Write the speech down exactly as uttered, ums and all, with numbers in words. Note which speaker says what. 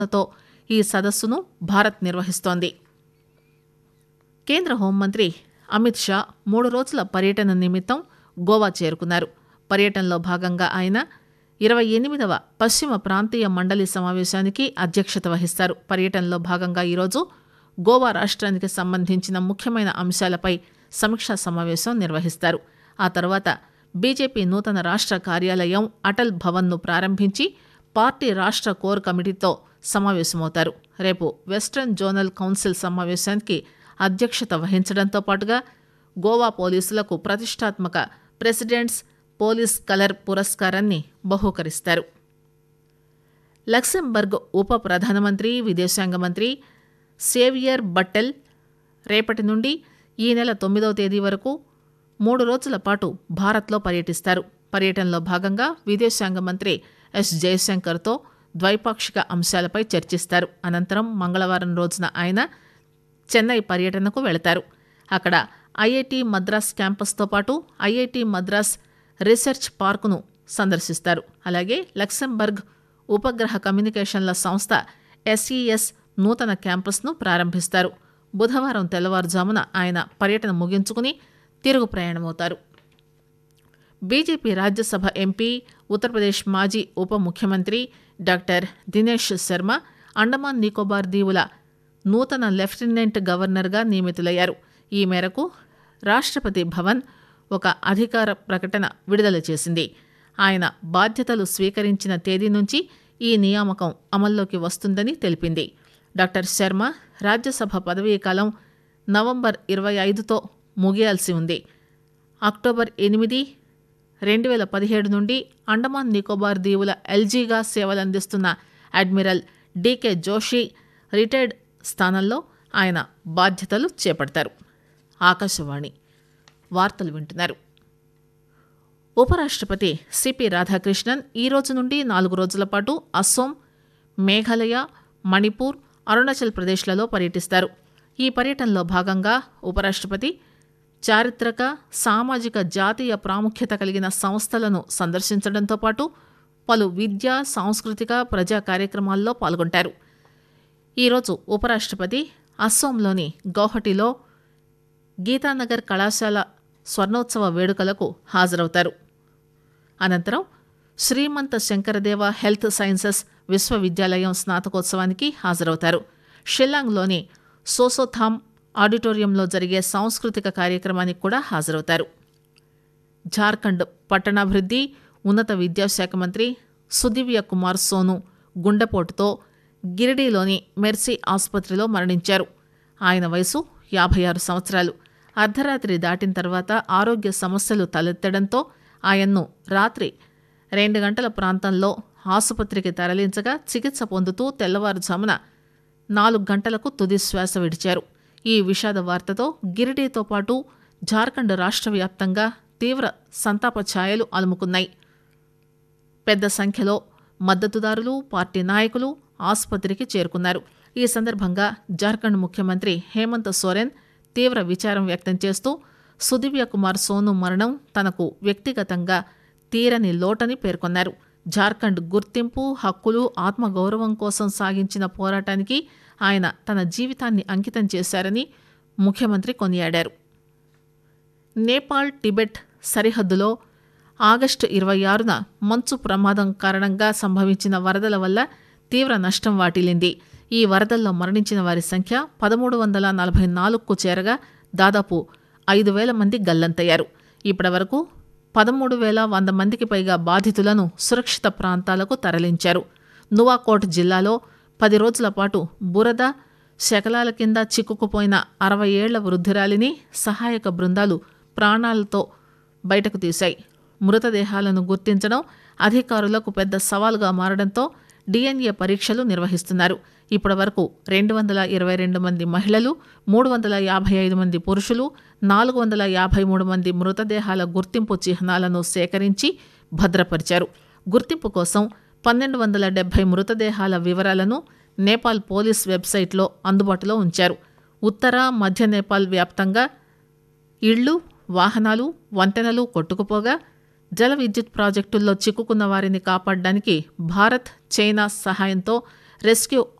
Speaker 1: తో ఈ సదస్సును భారత్ నిర్వహిస్తోంది. కేంద్ర హోంమంత్రి అమిత్ షా మూడు రోజుల పర్యటన నిమిత్తం గోవా చేరుకున్నారు. పర్యటనలో భాగంగా ఆయన ఇరవై ఎనిమిదవ పశ్చిమ ప్రాంతీయ మండలి సమావేశానికి అధ్యక్షత వహిస్తారు. పర్యటనలో భాగంగా ఈరోజు గోవా రాష్ట్రానికి సంబంధించిన ముఖ్యమైన అంశాలపై సమీక్షా సమావేశం నిర్వహిస్తారు. ఆ తర్వాత బీజేపీ నూతన రాష్ట్ర కార్యాలయం అటల్ భవన్ను ప్రారంభించి పార్టీ రాష్ట్ర కోర్ కమిటీతో సమావేశమవుతారు. రేపు వెస్టర్న్ జోనల్ కౌన్సిల్ సమావేశానికి అధ్యక్షత వహించడంతో పాటుగా గోవా పోలీసులకు ప్రతిష్టాత్మక ప్రెసిడెంట్స్ పోలీస్ కలర్ పురస్కారాన్ని బహూకరిస్తారు. లక్సెంబర్గ్ ఉప ప్రధానమంత్రి విదేశాంగ మంత్రి సేవియర్ బట్టెల్ రేపటి నుండి ఈ నెల తొమ్మిదవ తేదీ వరకు మూడు రోజుల పాటు భారత్లో పర్యటిస్తారు. పర్యటనలో భాగంగా విదేశాంగ మంత్రి ఎస్ జయశంకర్తో ద్వైపాక్షిక అంశాలపై చర్చిస్తారు. అనంతరం మంగళవారం రోజున ఆయన చెన్నై పర్యటనకు వెళతారు. అక్కడ ఐఐటి మద్రాస్ క్యాంపస్తో పాటు ఐఐటి మద్రాస్ రీసెర్చ్ పార్కును సందర్శిస్తారు. అలాగే లక్సెంబర్గ్ ఉపగ్రహ కమ్యూనికేషన్ల సంస్థ ఎస్ఈఎస్ నూతన క్యాంపస్ను ప్రారంభిస్తారు. బుధవారం తెల్లవారుజామున ఆయన పర్యటన ముగించుకుని తిరుగు ప్రయాణమవుతారు. బీజేపీ రాజ్యసభ ఎంపీ ఉత్తరప్రదేశ్ మాజీ ఉప ముఖ్యమంత్రి డాక్టర్ దినేష్ శర్మ అండమాన్ నికోబార్ దీవుల నూతన లెఫ్టినెంట్ గవర్నర్గా నియమితులయ్యారు. ఈ మేరకు రాష్ట్రపతి భవన్ ఒక అధికార ప్రకటన విడుదల చేసింది. ఆయన బాధ్యతలు స్వీకరించిన తేదీ నుంచి ఈ నియామకం అమల్లోకి వస్తుందని తెలిపింది. డాక్టర్ శర్మ రాజ్యసభ పదవీకాలం నవంబర్ ఇరవై ఐదుతో ముగియాల్సి ఉంది. అక్టోబర్ ఎనిమిది రెండు వేల పదిహేడు నుండి Andaman Nicobar దీవుల ఎల్జీగా సేవలందిస్తున్న admiral DK Joshi retired స్థానంలో ఆయన బాధ్యతలు చేపడతారు. ఆకాశవాణి వార్తలు వింటున్నారు. ఉపరాష్ట్రపతి సిపి రాధాకృష్ణన్ ఈ రోజు నుండి నాలుగు రోజుల పాటు అస్సోం, మేఘాలయ, మణిపూర్, అరుణాచల్ ప్రదేశ్లలో పర్యటిస్తారు. ఈ పర్యటనలో భాగంగా ఉపరాష్ట్రపతి చారిత్రక, సామాజిక, జాతీయ ప్రాముఖ్యత కలిగిన సంస్థలను సందర్శించడంతో పాటు పలు విద్యా, సాంస్కృతిక, ప్రజా కార్యక్రమాల్లో పాల్గొంటారు. ఈరోజు ఉపరాష్ట్రపతి అస్సోంలోని గౌహటిలో గీతానగర్ కళాశాల స్వర్ణోత్సవ వేడుకలకు హాజరవుతారు. అనంతరం శ్రీమంత శంకరదేవ హెల్త్ సైన్సెస్ విశ్వవిద్యాలయం స్నాతకోత్సవానికి హాజరవుతారు. షిల్లాంగ్లోని సోసోథామ్ ఆడిటోరియంలో జరిగే సాంస్కృతిక కార్యక్రమానికి కూడా హాజరవుతారు. జార్ఖండ్ పట్టణాభివృద్ధి, ఉన్నత విద్యాశాఖ మంత్రి సుదివ్య కుమార్ సోను గుండెపోటుతో గిరిడీలోని మెర్సీ ఆసుపత్రిలో మరణించారు. ఆయన వయసు యాభై ఆరు సంవత్సరాలు. అర్ధరాత్రి దాటిన తర్వాత ఆరోగ్య సమస్యలు తలెత్తడంతో ఆయన్ను రాత్రి రెండు గంటల ప్రాంతంలో ఆసుపత్రికి తరలించగా చికిత్స పొందుతూ తెల్లవారుజామున నాలుగు గంటలకు తుది శ్వాస విడిచారు. ఈ విషాద వార్తతో గిరిడీతో పాటు జార్ఖండ్ రాష్ట్ర వ్యాప్తంగా తీవ్ర సంతాప ఛాయలు అలుముకున్నాయి. పెద్ద సంఖ్యలో మద్దతుదారులు, పార్టీ నాయకులు ఆసుపత్రికి చేరుకున్నారు. ఈ సందర్భంగా జార్ఖండ్ ముఖ్యమంత్రి హేమంత్ సోరెన్ తీవ్ర విచారం వ్యక్తం చేస్తూ సుదివ్య కుమార్ సోను మరణం తనకు వ్యక్తిగతంగా తీరని లోటని పేర్కొన్నారు. జార్ఖండ్ గుర్తింపు, హక్కులు, ఆత్మగౌరవం కోసం సాగించిన పోరాటానికి ఆయన తన జీవితాన్ని అంకితం చేశారని ముఖ్యమంత్రి కొనియాడారు. నేపాల్ టిబెట్ సరిహద్దులో ఆగస్టు ఇరవై ఆరున మంచు ప్రమాదం కారణంగా సంభవించిన వరదల వల్ల తీవ్ర నష్టం వాటిల్లింది. ఈ వరదల్లో మరణించిన వారి సంఖ్య పదమూడు వందల నలభై నాలుగుకు చేరగా దాదాపు ఐదు వేల మంది గల్లంతయ్యారు. ఇప్పటి వరకు పదమూడు వేల వంద మందికి పైగా బాధితులను సురక్షిత ప్రాంతాలకు తరలించారు. నువాకోట్ జిల్లాలో పది రోజుల పాటు బురద, శకలాల కింద చిక్కుకుపోయిన అరవై ఏళ్ల వృద్ధురాలిని సహాయక బృందాలు ప్రాణాలతో బయటకు తీశాయి. మృతదేహాలను గుర్తించడం అధికారులకు పెద్ద సవాలుగా మారడంతో డిఎన్ఏ పరీక్షలు నిర్వహిస్తున్నారు. ఇప్పటి వరకు రెండు వందల ఇరవై రెండు మంది మహిళలు, మూడు వందల యాభై ఐదు మంది పురుషులు, నాలుగు వందల యాభై మూడు మంది మృతదేహాల గుర్తింపు చిహ్నాలను సేకరించి భద్రపరిచారు. గుర్తింపు కోసం పన్నెండు వందల డెబ్బై మృతదేహాల వివరాలను నేపాల్ పోలీస్ వెబ్సైట్లో అందుబాటులో ఉంచారు. ఉత్తర, మధ్య నేపాల్ వ్యాప్తంగా ఇళ్లు, వాహనాలు, వంతెనలు కొట్టుకుపోగా జల విద్యుత్ ప్రాజెక్టుల్లో చిక్కుకున్న వారిని కాపాడడానికి భారత్, చైనా సహాయంతో రెస్క్యూ